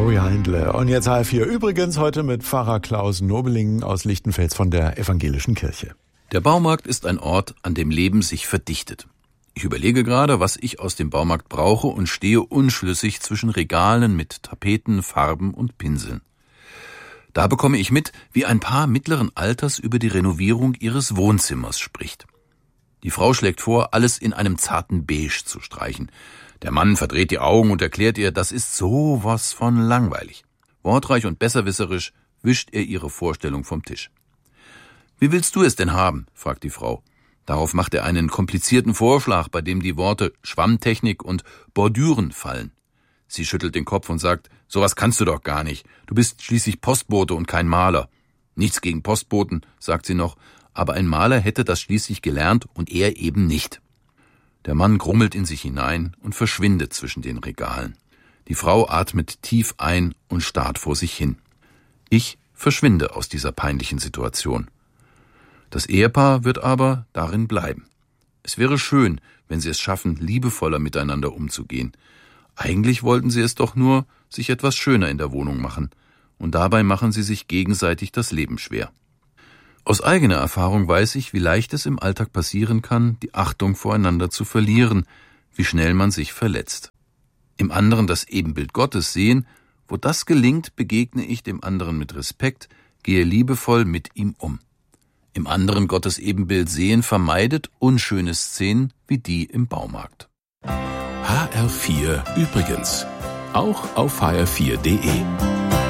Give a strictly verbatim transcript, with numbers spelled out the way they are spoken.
Florian Heindle. Und jetzt H F vier. Übrigens heute mit Pfarrer Klaus Nobeling aus Lichtenfels von der Evangelischen Kirche. Der Baumarkt ist ein Ort, an dem Leben sich verdichtet. Ich überlege gerade, was ich aus dem Baumarkt brauche und stehe unschlüssig zwischen Regalen mit Tapeten, Farben und Pinseln. Da bekomme ich mit, wie ein Paar mittleren Alters über die Renovierung ihres Wohnzimmers spricht. Die Frau schlägt vor, alles in einem zarten Beige zu streichen. Der Mann verdreht die Augen und erklärt ihr, das ist sowas von langweilig. Wortreich und besserwisserisch wischt er ihre Vorstellung vom Tisch. »Wie willst du es denn haben?« fragt die Frau. Darauf macht er einen komplizierten Vorschlag, bei dem die Worte Schwammtechnik und Bordüren fallen. Sie schüttelt den Kopf und sagt, sowas kannst du doch gar nicht. Du bist schließlich Postbote und kein Maler. Nichts gegen Postboten, sagt sie noch, aber ein Maler hätte das schließlich gelernt und er eben nicht. Der Mann grummelt in sich hinein und verschwindet zwischen den Regalen. Die Frau atmet tief ein und starrt vor sich hin. Ich verschwinde aus dieser peinlichen Situation. Das Ehepaar wird aber darin bleiben. Es wäre schön, wenn sie es schaffen, liebevoller miteinander umzugehen. Eigentlich wollten sie es doch nur sich etwas schöner in der Wohnung machen. Und dabei machen sie sich gegenseitig das Leben schwer. Aus eigener Erfahrung weiß ich, wie leicht es im Alltag passieren kann, die Achtung voreinander zu verlieren, wie schnell man sich verletzt. Im anderen das Ebenbild Gottes sehen, wo das gelingt, begegne ich dem anderen mit Respekt, gehe liebevoll mit ihm um. Im anderen Gottes Ebenbild sehen vermeidet unschöne Szenen wie die im Baumarkt. H R vier übrigens. Auch auf H R vier punkt de.